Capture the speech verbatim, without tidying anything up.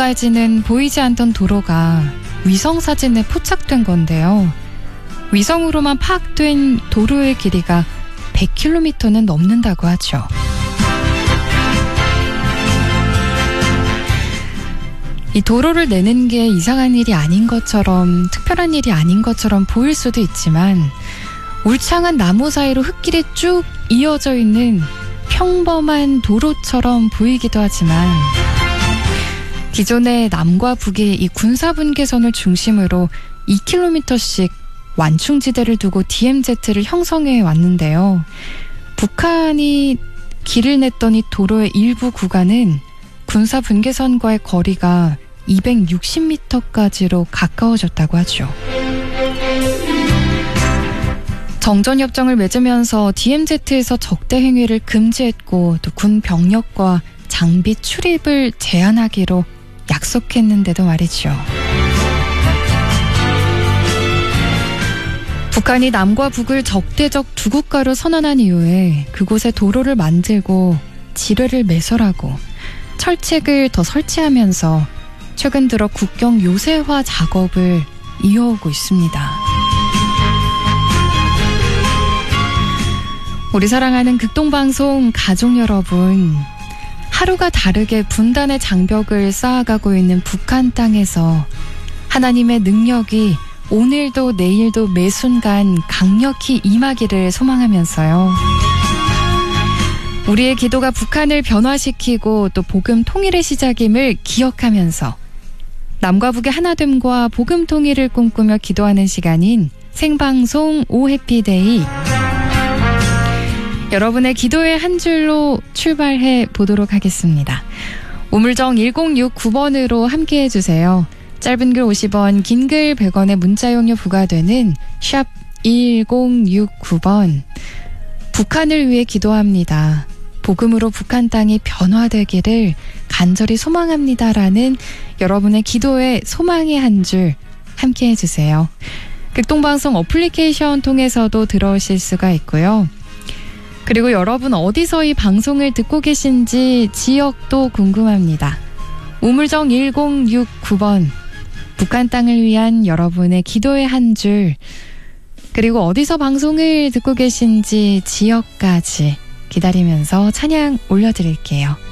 이때까지는 보이지 않던 도로가 위성사진에 포착된 건데요. 위성으로만 파악된 도로의 길이가 백 킬로미터는 넘는다고 하죠. 이 도로를 내는 게 이상한 일이 아닌 것처럼, 특별한 일이 아닌 것처럼 보일 수도 있지만 울창한 나무 사이로 흙길이 쭉 이어져 있는 평범한 도로처럼 보이기도 하지만 기존의 남과 북의 이 군사분계선을 중심으로 이 킬로미터씩 완충지대를 두고 디엠제트를 형성해 왔는데요. 북한이 길을 냈던 이 도로의 일부 구간은 군사분계선과의 거리가 이백육십 미터까지로 가까워졌다고 하죠. 정전협정을 맺으면서 디엠제트에서 적대 행위를 금지했고 또 군 병력과 장비 출입을 제한하기로 약속했는데도 말이죠. 북한이 남과 북을 적대적 두 국가로 선언한 이후에 그곳에 도로를 만들고 지뢰를 매설하고 철책을 더 설치하면서 최근 들어 국경 요새화 작업을 이어오고 있습니다. 우리 사랑하는 극동방송 가족 여러분, 하루가 다르게 분단의 장벽을 쌓아가고 있는 북한 땅에서 하나님의 능력이 오늘도 내일도 매 순간 강력히 임하기를 소망하면서요. 우리의 기도가 북한을 변화시키고 또 복음 통일의 시작임을 기억하면서 남과 북의 하나됨과 복음 통일을 꿈꾸며 기도하는 시간인 생방송 오 해피데이, 여러분의 기도의 한 줄로 출발해 보도록 하겠습니다. 우물정 일공육구 번으로 함께해 주세요. 짧은 글 오십 원, 긴 글 백 원의 문자용료 부과되는 샵 일공육구 번. 북한을 위해 기도합니다. 복음으로 북한 땅이 변화되기를 간절히 소망합니다라는 여러분의 기도의 소망의 한 줄 함께해 주세요. 극동방송 어플리케이션 통해서도 들어오실 수가 있고요. 그리고 여러분 어디서 이 방송을 듣고 계신지 지역도 궁금합니다. 우물정 일공육구 번, 북한 땅을 위한 여러분의 기도의 한 줄, 그리고 어디서 방송을 듣고 계신지 지역까지 기다리면서 찬양 올려드릴게요.